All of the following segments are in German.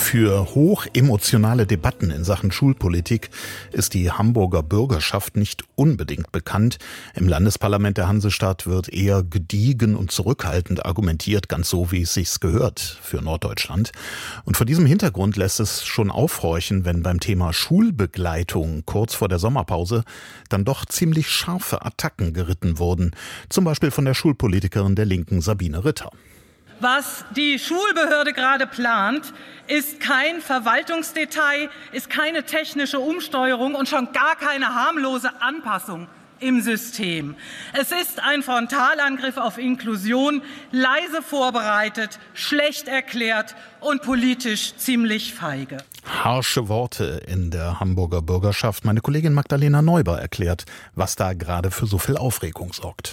Für hochemotionale Debatten in Sachen Schulpolitik ist die Hamburger Bürgerschaft nicht unbedingt bekannt. Im Landesparlament der Hansestadt wird eher gediegen und zurückhaltend argumentiert, ganz so, wie es sich gehört für Norddeutschland. Und vor diesem Hintergrund lässt es schon aufhorchen, wenn beim Thema Schulbegleitung kurz vor der Sommerpause dann doch ziemlich scharfe Attacken geritten wurden. Zum Beispiel von der Schulpolitikerin der Linken Sabine Ritter. Was die Schulbehörde gerade plant, ist kein Verwaltungsdetail, ist keine technische Umsteuerung und schon gar keine harmlose Anpassung im System. Es ist ein Frontalangriff auf Inklusion, leise vorbereitet, schlecht erklärt und politisch ziemlich feige. Harsche Worte in der Hamburger Bürgerschaft. Meine Kollegin Magdalena Neuber erklärt, was da gerade für so viel Aufregung sorgt.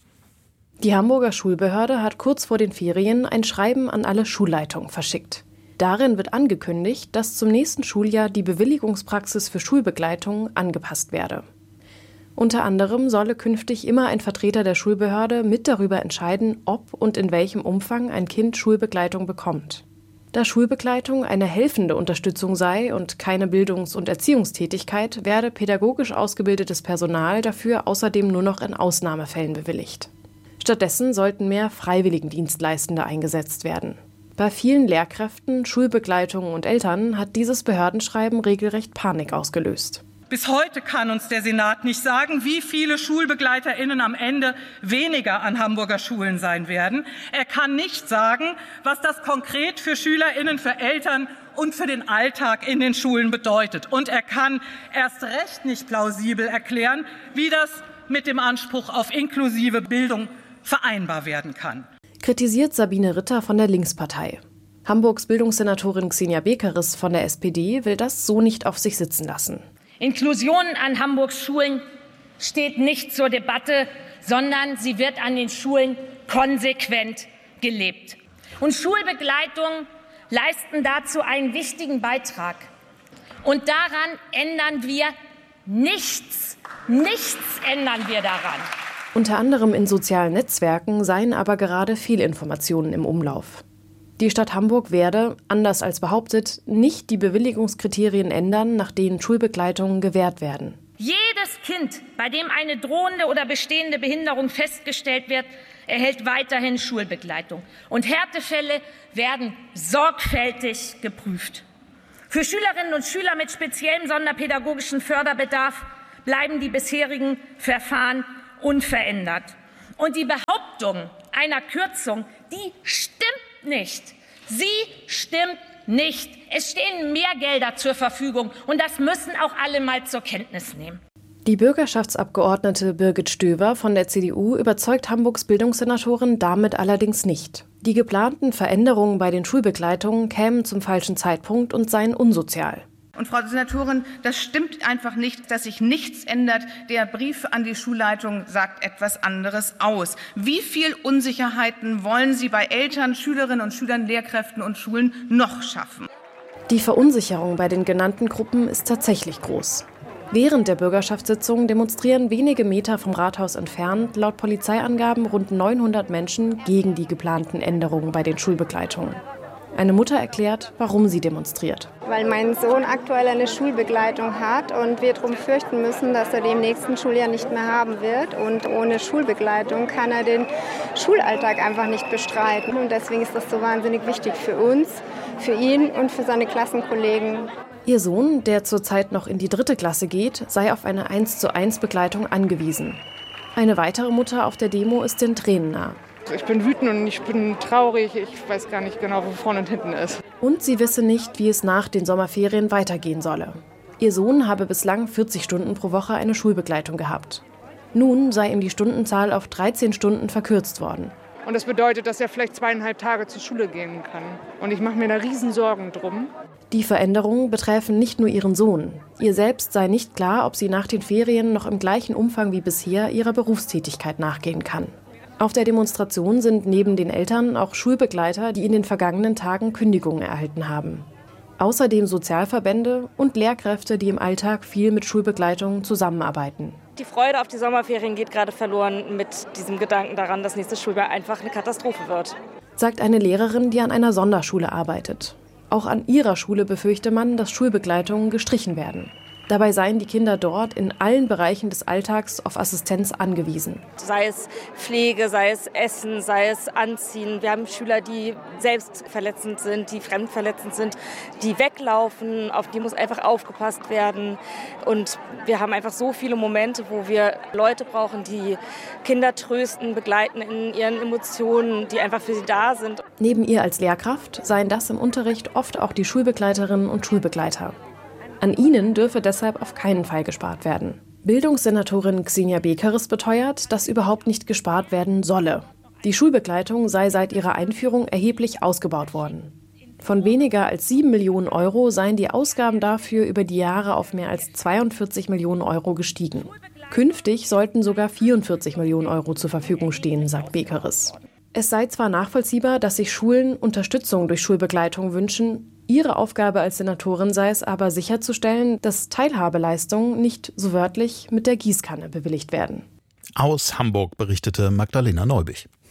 Die Hamburger Schulbehörde hat kurz vor den Ferien ein Schreiben an alle Schulleitungen verschickt. Darin wird angekündigt, dass zum nächsten Schuljahr die Bewilligungspraxis für Schulbegleitung angepasst werde. Unter anderem solle künftig immer ein Vertreter der Schulbehörde mit darüber entscheiden, ob und in welchem Umfang ein Kind Schulbegleitung bekommt. Da Schulbegleitung eine helfende Unterstützung sei und keine Bildungs- und Erziehungstätigkeit, werde pädagogisch ausgebildetes Personal dafür außerdem nur noch in Ausnahmefällen bewilligt. Stattdessen sollten mehr Freiwilligendienstleistende eingesetzt werden. Bei vielen Lehrkräften, Schulbegleitungen und Eltern hat dieses Behördenschreiben regelrecht Panik ausgelöst. Bis heute kann uns der Senat nicht sagen, wie viele SchulbegleiterInnen am Ende weniger an Hamburger Schulen sein werden. Er kann nicht sagen, was das konkret für SchülerInnen, für Eltern und für den Alltag in den Schulen bedeutet. Und er kann erst recht nicht plausibel erklären, wie das mit dem Anspruch auf inklusive Bildung vereinbar werden kann. Kritisiert Sabine Ritter von der Linkspartei. Hamburgs Bildungssenatorin Xenia Bekeris von der SPD will das so nicht auf sich sitzen lassen. Inklusion an Hamburgs Schulen steht nicht zur Debatte, sondern sie wird an den Schulen konsequent gelebt. Und Schulbegleitungen leisten dazu einen wichtigen Beitrag. Und daran ändern wir nichts. Nichts ändern wir daran. Unter anderem in sozialen Netzwerken seien aber gerade Fehlinformationen im Umlauf. Die Stadt Hamburg werde, anders als behauptet, nicht die Bewilligungskriterien ändern, nach denen Schulbegleitungen gewährt werden. Jedes Kind, bei dem eine drohende oder bestehende Behinderung festgestellt wird, erhält weiterhin Schulbegleitung. Und Härtefälle werden sorgfältig geprüft. Für Schülerinnen und Schüler mit speziellem sonderpädagogischen Förderbedarf bleiben die bisherigen Verfahren unverändert. Und die Behauptung einer Kürzung, die stimmt nicht. Sie stimmt nicht. Es stehen mehr Gelder zur Verfügung und das müssen auch alle mal zur Kenntnis nehmen. Die Bürgerschaftsabgeordnete Birgit Stöver von der CDU überzeugt Hamburgs Bildungssenatorin damit allerdings nicht. Die geplanten Veränderungen bei den Schulbegleitungen kämen zum falschen Zeitpunkt und seien unsozial. Und Frau Senatorin, das stimmt einfach nicht, dass sich nichts ändert. Der Brief an die Schulleitung sagt etwas anderes aus. Wie viel Unsicherheiten wollen Sie bei Eltern, Schülerinnen und Schülern, Lehrkräften und Schulen noch schaffen? Die Verunsicherung bei den genannten Gruppen ist tatsächlich groß. Während der Bürgerschaftssitzung demonstrieren wenige Meter vom Rathaus entfernt laut Polizeiangaben rund 900 Menschen gegen die geplanten Änderungen bei den Schulbegleitungen. Eine Mutter erklärt, warum sie demonstriert. Weil mein Sohn aktuell eine Schulbegleitung hat und wir darum fürchten müssen, dass er die im nächsten Schuljahr nicht mehr haben wird. Und ohne Schulbegleitung kann er den Schulalltag einfach nicht bestreiten. Und deswegen ist das so wahnsinnig wichtig für uns, für ihn und für seine Klassenkollegen. Ihr Sohn, der zurzeit noch in die 3. Klasse geht, sei auf eine 1:1 Begleitung angewiesen. Eine weitere Mutter auf der Demo ist den Tränen nah. Ich bin wütend und ich bin traurig. Ich weiß gar nicht genau, wo vorne und hinten ist. Und sie wisse nicht, wie es nach den Sommerferien weitergehen solle. Ihr Sohn habe bislang 40 Stunden pro Woche eine Schulbegleitung gehabt. Nun sei ihm die Stundenzahl auf 13 Stunden verkürzt worden. Und das bedeutet, dass er vielleicht 2,5 Tage zur Schule gehen kann. Und ich mache mir da riesen Sorgen drum. Die Veränderungen betreffen nicht nur ihren Sohn. Ihr selbst sei nicht klar, ob sie nach den Ferien noch im gleichen Umfang wie bisher ihrer Berufstätigkeit nachgehen kann. Auf der Demonstration sind neben den Eltern auch Schulbegleiter, die in den vergangenen Tagen Kündigungen erhalten haben. Außerdem Sozialverbände und Lehrkräfte, die im Alltag viel mit Schulbegleitungen zusammenarbeiten. Die Freude auf die Sommerferien geht gerade verloren mit diesem Gedanken daran, dass nächstes Schuljahr einfach eine Katastrophe wird. Sagt eine Lehrerin, die an einer Sonderschule arbeitet. Auch an ihrer Schule befürchte man, dass Schulbegleitungen gestrichen werden. Dabei seien die Kinder dort in allen Bereichen des Alltags auf Assistenz angewiesen. Sei es Pflege, sei es Essen, sei es Anziehen. Wir haben Schüler, die selbst verletzend sind, die fremdverletzend sind, die weglaufen, auf die muss einfach aufgepasst werden. Und wir haben einfach so viele Momente, wo wir Leute brauchen, die Kinder trösten, begleiten in ihren Emotionen, die einfach für sie da sind. Neben ihr als Lehrkraft seien das im Unterricht oft auch die Schulbegleiterinnen und Schulbegleiter. An ihnen dürfe deshalb auf keinen Fall gespart werden. Bildungssenatorin Xenia Bekeres beteuert, dass überhaupt nicht gespart werden solle. Die Schulbegleitung sei seit ihrer Einführung erheblich ausgebaut worden. Von weniger als 7 Millionen Euro seien die Ausgaben dafür über die Jahre auf mehr als 42 Millionen Euro gestiegen. Künftig sollten sogar 44 Millionen Euro zur Verfügung stehen, sagt Bekeres. Es sei zwar nachvollziehbar, dass sich Schulen Unterstützung durch Schulbegleitung wünschen, ihre Aufgabe als Senatorin sei es aber sicherzustellen, dass Teilhabeleistungen nicht so wörtlich mit der Gießkanne bewilligt werden. Aus Hamburg berichtete Magdalena Neubich.